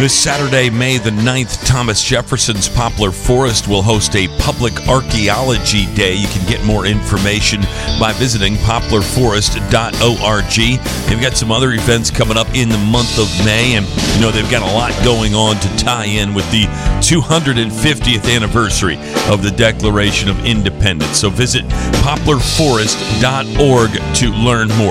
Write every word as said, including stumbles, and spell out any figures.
This Saturday, May the ninth, Thomas Jefferson's Poplar Forest will host a public archaeology day. You can get more information by visiting poplar forest dot org. They've got some other events coming up in the month of May, and you know they've got a lot going on to tie in with the two hundred fiftieth anniversary of the Declaration of Independence. So visit poplar forest dot org to learn more.